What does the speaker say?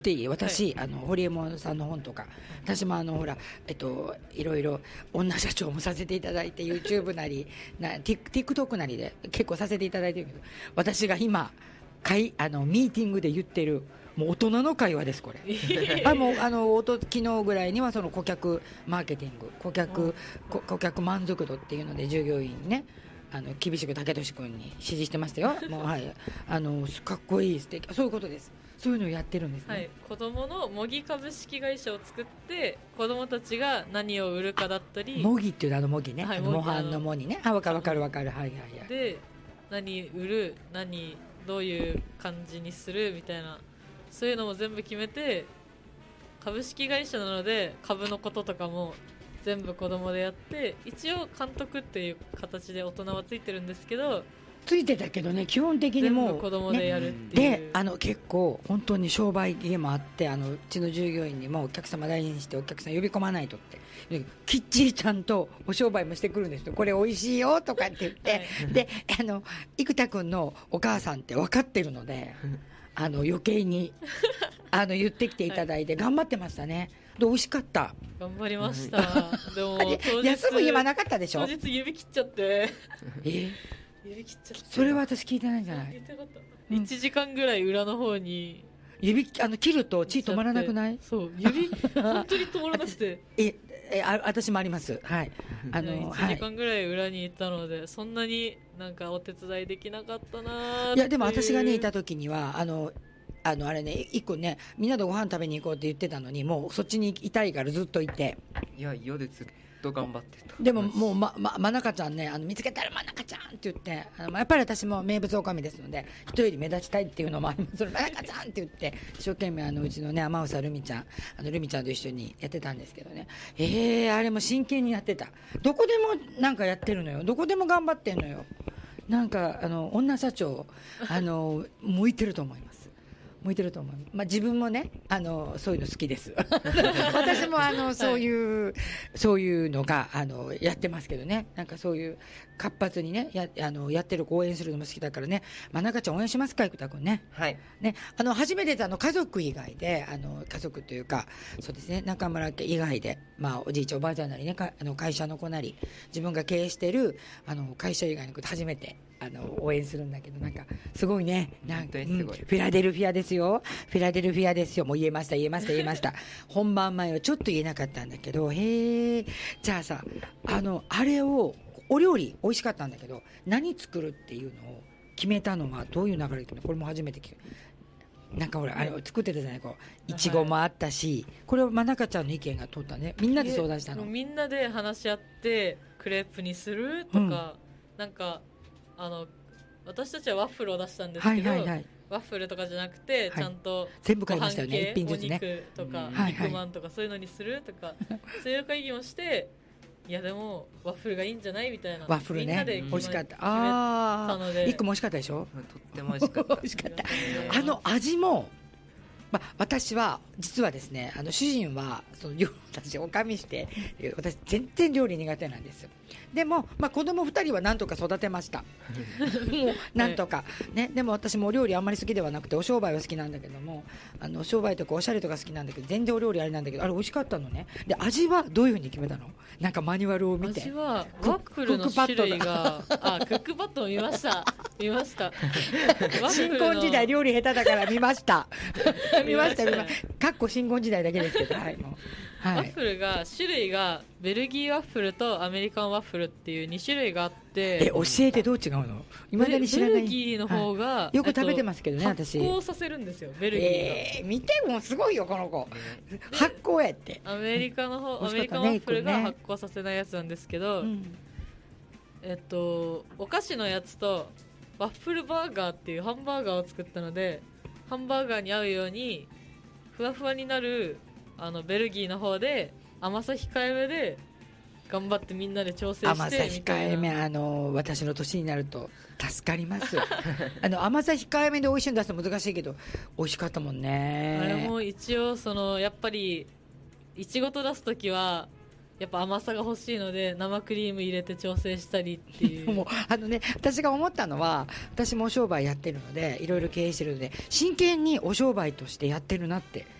で私、堀江門さんの本とか、私もほら、いろいろ女社長もさせていただいて YouTube なりTikTok なりで結構させていただいてるけど、私が今ミーティングで言ってるもう大人の会話ですこれもう昨日ぐらいにはその顧客マーケティング、顧客満足度っていうので従業員にね厳しく武俊君に指示してましたよもう、はい、かっこいい素敵、そういうことです。そういうのをやってるんですね、 はい、子どもの模擬株式会社を作って子どもたちが何を売るかだったり、 模擬っていう模擬ね、 はい、 模範の模擬ね、分かるはいはいはい。 で何売る、どういう感じにするみたいな、そういうのも全部決めて、株式会社なので株のこととかも全部子供でやって、一応監督っていう形で大人はついてるんですけど、 ついてたけどね、基本的にもう全部子供でやるっていう、 ね、で結構本当に商売芸もあって、うちの従業員にもお客様大事にしてお客さん呼び込まないとってきっちりちゃんとお商売もしてくるんですよ。これ美味しいよとかって言って、はい、で生田君のお母さんって分かってるので余計に言ってきていただいて頑張ってましたね。で美味しかった。 頑張りましたでも休む暇なかったでしょ。 当日指切っちゃって指切っちゃって、 それは私聞いてないんじゃない。 1時間ぐらい裏の方に指切ると血止まらなくない。 そう指本当に止まらなくて私もあります、はい、 1時間ぐらい裏にいたので、はい、そんなになんかお手伝いできなかったな。 いやでも私がねいた時にはあれね、一個ねみんなでご飯食べに行こうって言ってたのに、もうそっちにいたいからずっといて、 いや夜ずっと頑張ってた。 でももう真中ちゃんね見つけたら真中ちゃんって言って、やっぱり私も名物おかみですので人より目立ちたいっていうのもあります。真中ちゃんって言って一生懸命うちのね天草ルミちゃんルミちゃんと一緒にやってたんですけどね、あれも真剣にやってた。どこでもなんかやってるのよ。どこでも頑張ってんのよ。なんか女社長向いてると思います。向いてると思う。自分もねそういうの好きです私もそういうのがやってますけどね。なんかそういう活発にねやってる子応援するのも好きだからね。中ちゃん応援しますか、生田君ね。 はいね、初めて家族以外で家族というかそうですね、中村家以外で、おじいちゃんおばあちゃんなりね会社の子なり自分が経営してる会社以外の子で初めて応援するんだけど、なんかすごいね。なんか、フィラデルフィアですよ。フィラデルフィアですよ。もう言えました本番前はちょっと言えなかったんだけど、じゃあさあれをお料理美味しかったんだけど何作るっていうのを決めたのはどういう流れで、これも初めて聞く。なんかほら作ってたじゃない、こういちごもあったし、これは真中ちゃんの意見が通ったね。みんなで相談したの。 みんなで話し合ってクレープにするとか、なんか私たちはワッフルを出したんですけど、ワッフルとかじゃなくてちゃんと全部買いましたよね、一品ずつね。 お肉とか肉まんとかそういうのにするとか、そういう会議もして、いやでもワッフルがいいんじゃないみたいな。 ワッフルね、 みんなで美味しかった。1個も美味しかったでしょ。 とっても美味しかった美味しかった味も、私は実はですね主人は私おかみして私全然料理苦手なんですよ。でも、子供2人はなんとか育てましたもうなんとか、ね、でも私もお料理あんまり好きではなくてお商売は好きなんだけども、お商売とかおしゃれとか好きなんだけど全然お料理あれなんだけど、あれ美味しかったのね。で味はどういうふうに決めたの。なんかマニュアルを見て。 味はワッフルの種類がクックパッドを見ました新婚時代料理下手だから見ました見ましたかっこ新婚時代だけですけど、はいもうはい、 ワッフルが種類がベルギーワッフルとアメリカンワッフルっていう2種類があって、 教えてどう違うの。未だに知らない。 ベルギーの方が、 はい、よく食べてますけどね、私発酵させるんですよベルギーが。 見てもすごいよこの子、発酵やって。 アメリカンワッフルが発酵させないやつなんですけど、お菓子のやつとワッフルバーガーっていうハンバーガーを作ったので、ハンバーガーに合うようにふわふわになるベルギーの方で甘さ控えめで頑張ってみんなで調整してみたいな。 甘さ控えめ、私の年になると助かります甘さ控えめで美味しいの出すの難しいけど美味しかったもんね。 あれも一応やっぱりいちごと出すときはやっぱ甘さが欲しいので生クリーム入れて調整したりっていうもう私が思ったのは、私もお商売やってるのでいろいろ経営してるので真剣にお商売としてやってるなって